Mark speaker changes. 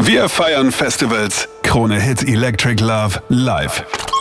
Speaker 1: Wir feiern Festivals. Krone Hit Electric Love live.